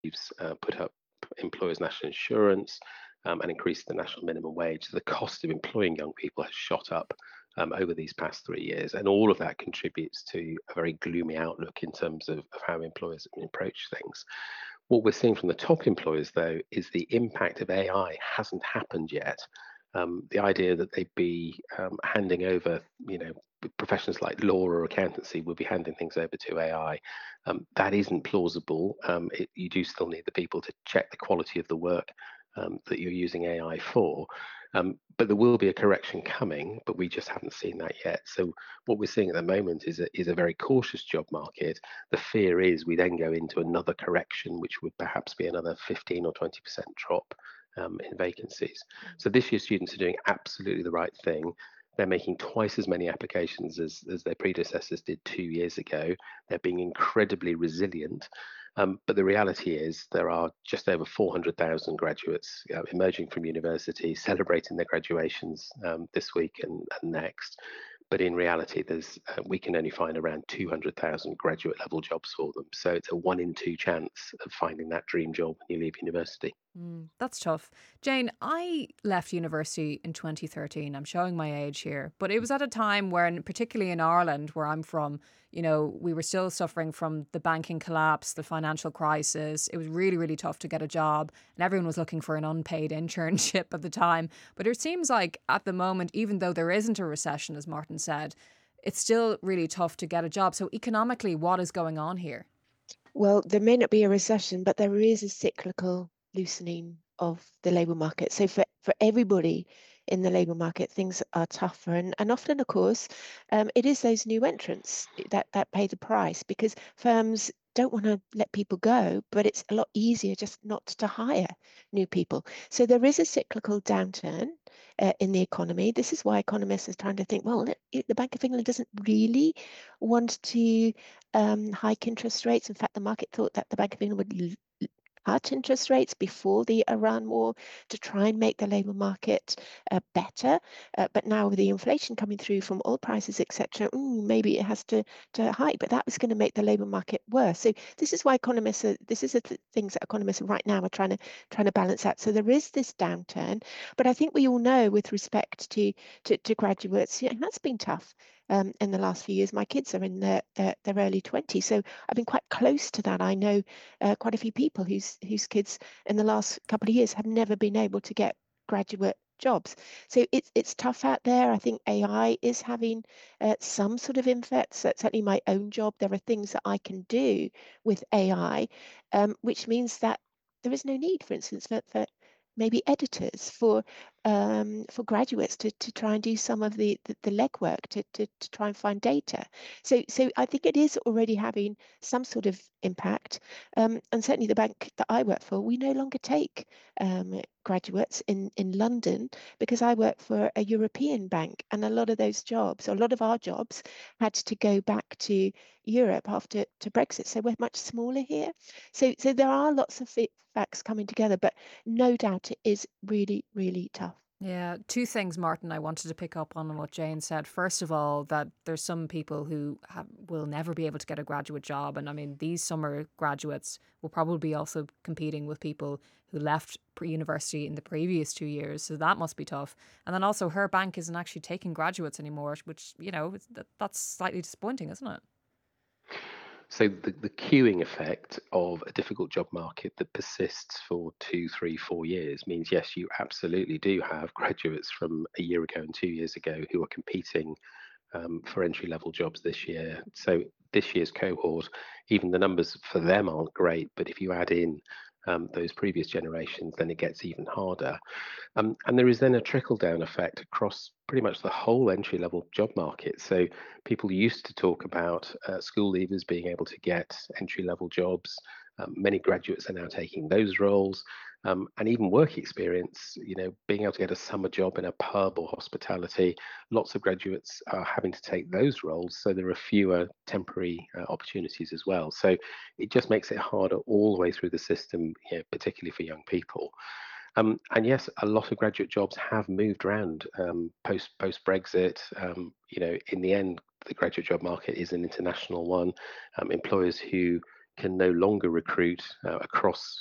put up employers' national insurance, and increased the national minimum wage. The cost of employing young people has shot up over these past 3 years, and all of that contributes to a very gloomy outlook in terms of how employers approach things. What we're seeing from the top employers, though, is the impact of AI hasn't happened yet. The idea that they'd be handing over, professions like law or accountancy would be handing things over to AI. That isn't plausible. You do still need the people to check the quality of the work that you're using AI for. But there will be a correction coming, but we just haven't seen that yet. So what we're seeing at the moment is a very cautious job market. The fear is we then go into another correction, which would perhaps be another 15 or 20% drop in vacancies. So this year, students are doing absolutely the right thing. They're making twice as many applications as their predecessors did 2 years ago. They're being incredibly resilient. But the reality is there are just over 400,000 graduates emerging from university, celebrating their graduations this week and next. But in reality, we can only find around 200,000 graduate level jobs for them. So it's a 1 in 2 chance of finding that dream job when you leave university. That's tough. Jane, I left university in 2013. I'm showing my age here, but it was at a time when, particularly in Ireland, where I'm from, we were still suffering from the banking collapse, the financial crisis. It was really, really tough to get a job, and everyone was looking for an unpaid internship at the time. But it seems like at the moment, even though there isn't a recession, as Martin said, it's still really tough to get a job. So economically, what is going on here? Well, there may not be a recession, but there is a cyclical loosening of the labour market. So for everybody in the labour market, things are tougher. And often, of course, it is those new entrants that pay the price because firms don't want to let people go, but it's a lot easier just not to hire new people. So there is a cyclical downturn in the economy. This is why economists are trying to think, well, the Bank of England doesn't really want to hike interest rates. In fact, the market thought that the Bank of England would cut interest rates before the Iran war to try and make the labour market better. But now with the inflation coming through from oil prices, etc., maybe it has to hike. But that was going to make the labour market worse. So this is why economists are, this is the things that economists right now are trying to balance out. So there is this downturn, but I think we all know with respect to graduates, that's been tough. In the last few years, my kids are in their early 20s, so I've been quite close to that. I know quite a few people whose kids in the last couple of years have never been able to get graduate jobs. So it's tough out there. I think AI is having some sort of impact. So certainly my own job, there are things that I can do with AI, which means that there is no need, for instance, for maybe editors for graduates to try and do some of the legwork to try and find data. So I think it is already having some sort of impact. And certainly the bank that I work for, we no longer take graduates in London because I work for a European bank, and a lot of those jobs, or a lot of our jobs, had to go back to Europe after Brexit. So we're much smaller here. So there are lots of facts coming together, but no doubt it is really, really tough. Yeah, two things, Martin, I wanted to pick up on what Jane said. First of all, that there's some people who will never be able to get a graduate job. And I mean, these summer graduates will probably be also competing with people who left pre-university in the previous 2 years. So that must be tough. And then also her bank isn't actually taking graduates anymore, which, that's slightly disappointing, isn't it? So the queuing effect of a difficult job market that persists for 2, 3, 4 years means, yes, you absolutely do have graduates from a year ago and 2 years ago who are competing for entry level jobs this year. So this year's cohort, even the numbers for them aren't great, but if you add in those previous generations, then it gets even harder. And there is then a trickle down effect across pretty much the whole entry level job market. So people used to talk about school leavers being able to get entry level jobs. Many graduates are now taking those roles. And even work experience, being able to get a summer job in a pub or hospitality, lots of graduates are having to take those roles. So there are fewer temporary opportunities as well. So it just makes it harder all the way through the system, particularly for young people. And yes, a lot of graduate jobs have moved around post Brexit. In the end, the graduate job market is an international one. Employers who can no longer recruit across